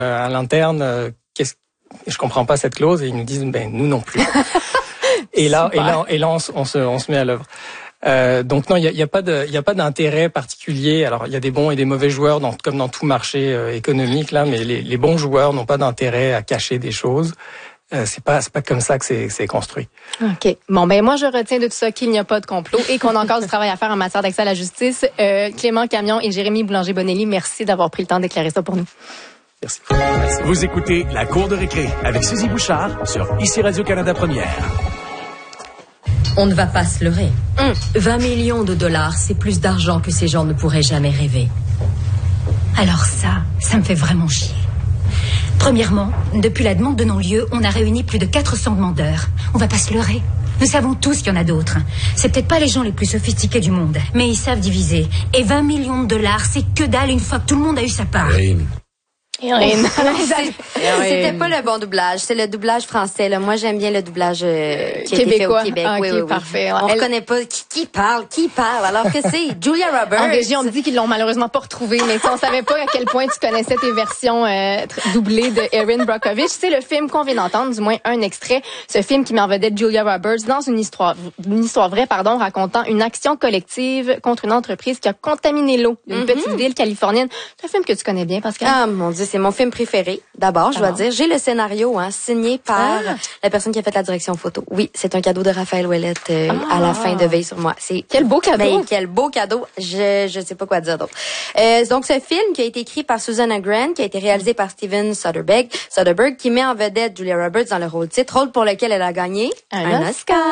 à l'interne, je comprends pas cette clause, et ils nous disent, nous non plus. et là, on se met à l'œuvre. Donc non, il y a pas d'intérêt particulier. Alors il y a des bons et des mauvais joueurs comme dans tout marché économique là, mais les bons joueurs n'ont pas d'intérêt à cacher des choses. C'est pas comme ça que c'est construit. OK. Bon, moi, je retiens de tout ça qu'il n'y a pas de complot et qu'on a encore du travail à faire en matière d'accès à la justice. Clément Camion et Jérémy Boulanger-Bonelli, merci d'avoir pris le temps d'éclairer ça pour nous. Merci. Vous écoutez La Cour de récré avec Suzy Bouchard sur ICI Radio-Canada Première. On ne va pas se leurrer. 20 millions de dollars, c'est plus d'argent que ces gens ne pourraient jamais rêver. Alors ça me fait vraiment chier. Premièrement, depuis la demande de non-lieu, on a réuni plus de 400 demandeurs. On va pas se leurrer. Nous savons tous qu'il y en a d'autres. C'est peut-être pas les gens les plus sophistiqués du monde, mais ils savent diviser. Et 20 millions de dollars, c'est que dalle une fois que tout le monde a eu sa part. C'était pas le bon doublage, c'est le doublage français là. Moi j'aime bien le doublage qui a été fait au Québec. Oui, parfait. On reconnaît pas qui parle alors que c'est Julia Roberts. En régie, on me dit qu'ils l'ont malheureusement pas retrouvé, mais on savait pas à quel point tu connaissais tes versions doublées de Erin Brockovich. C'est le film qu'on vient d'entendre, du moins un extrait. Ce film qui met en vedette Julia Roberts dans une histoire vraie, racontant une action collective contre une entreprise qui a contaminé l'eau d'une petite ville californienne. C'est un film que tu connais bien, Pascal. Ah mon Dieu, c'est mon film préféré. D'abord, je dois dire, j'ai le scénario signé par la personne qui a fait la direction photo. Oui, c'est un cadeau de Raphaël Ouellette à la fin de Veille sur moi. C'est quel beau cadeau. Quel beau cadeau. Je sais pas quoi dire d'autre. Donc ce film qui a été écrit par Susanna Grant, qui a été réalisé par Steven Soderbergh, qui met en vedette Julia Roberts dans le rôle titre, rôle pour lequel elle a gagné un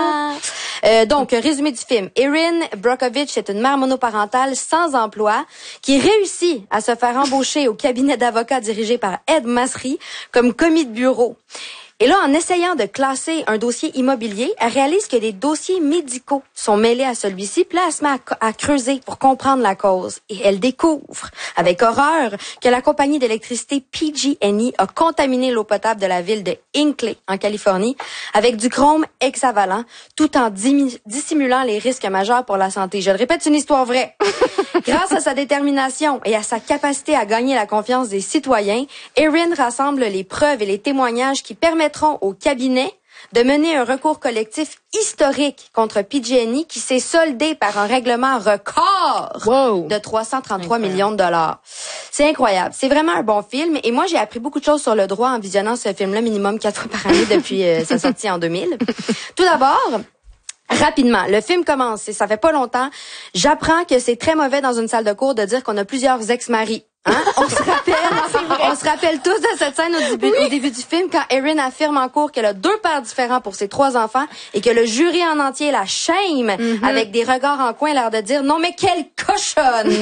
Oscar. Donc résumé du film. Erin Brockovich est une mère monoparentale sans emploi qui réussit à se faire embaucher au cabinet d'avocats dirigé par Ed Masry comme commis de bureau. Et là, en essayant de classer un dossier immobilier, elle réalise que des dossiers médicaux sont mêlés à celui-ci. Puis là, elle se met à creuser pour comprendre la cause. Et elle découvre, avec horreur, que la compagnie d'électricité PG&E a contaminé l'eau potable de la ville de Hinckley, en Californie, avec du chrome hexavalent, tout en dissimulant les risques majeurs pour la santé. Je le répète, c'est une histoire vraie. Grâce à sa détermination et à sa capacité à gagner la confiance des citoyens, Erin rassemble les preuves et les témoignages qui permettront au cabinet de mener un recours collectif historique contre PG&E qui s'est soldé par un règlement record de 333 millions de dollars. C'est incroyable. C'est vraiment un bon film. Et moi, j'ai appris beaucoup de choses sur le droit en visionnant ce film-là minimum 4 fois par année depuis sa sortie en 2000. Tout d'abord, rapidement, le film commence et ça fait pas longtemps. J'apprends que c'est très mauvais dans une salle de cours de dire qu'on a plusieurs ex-maris. On se rappelle tous de cette scène au début du film quand Erin affirme en cours qu'elle a 2 pères différents pour ses 3 enfants et que le jury en entier la shame avec des regards en coin, l'air de dire non mais quelle cochonne.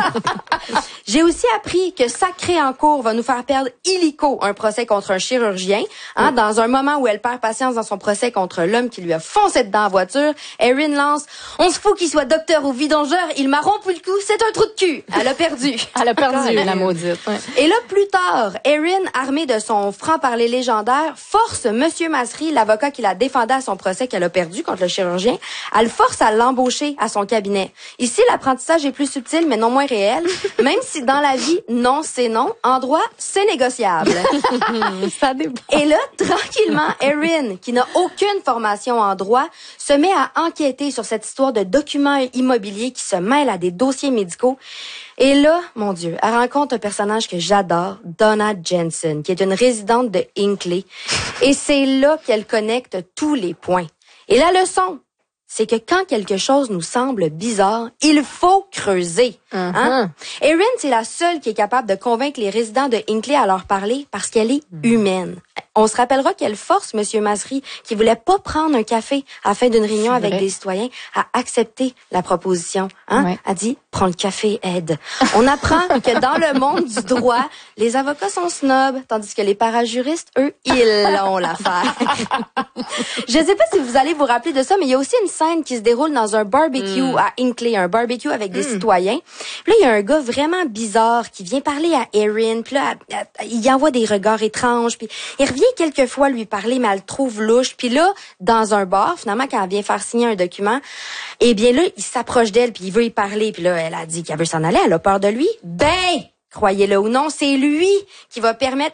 J'ai aussi appris que Sacré en cours va nous faire perdre illico un procès contre un chirurgien, dans un moment où elle perd patience dans son procès contre l'homme qui lui a foncé dedans en voiture. Erin lance on se fout qu'il soit docteur ou vidongeur, il m'a rompu le cou, c'est un trou de cul. Elle a perdu. La maudite. Ouais. Et là, plus tard, Erin, armée de son franc-parler légendaire, force Monsieur Masry, l'avocat qui la défendait à son procès qu'elle a perdu contre le chirurgien, elle force à l'embaucher à son cabinet. Ici, l'apprentissage est plus subtil, mais non moins réel. Même si dans la vie, non, c'est non. En droit, c'est négociable. Ça dépend. Et là, tranquillement, Erin, qui n'a aucune formation en droit, se met à enquêter sur cette histoire de documents immobiliers qui se mêlent à des dossiers médicaux. Et là, mon Dieu, elle rencontre un personnage que j'adore, Donna Jensen, qui est une résidente de Hinckley. Et c'est là qu'elle connecte tous les points. Et la leçon, c'est que quand quelque chose nous semble bizarre, il faut creuser. Erin, c'est la seule qui est capable de convaincre les résidents de Hinckley à leur parler parce qu'elle est humaine. On se rappellera qu'elle force Monsieur Masry, qui voulait pas prendre un café à la fin d'une réunion avec des citoyens, à accepter la proposition. Elle dit, prends le café, Ed. On apprend que dans le monde du droit, les avocats sont snobs, tandis que les parajuristes, eux, ils ont l'affaire. Je sais pas si vous allez vous rappeler de ça, mais il y a aussi une scène qui se déroule dans un barbecue à Hinckley, un barbecue avec des citoyens. Puis là, il y a un gars vraiment bizarre qui vient parler à Erin. Puis là, il envoie des regards étranges. Puis il revient quelquefois lui parler, mais elle le trouve louche. Puis là, dans un bar, finalement, quand elle vient faire signer un document, eh bien là, il s'approche d'elle, puis il veut y parler. Puis là, elle a dit qu'elle veut s'en aller, elle a peur de lui. Ben, croyez-le ou non, c'est lui qui va permettre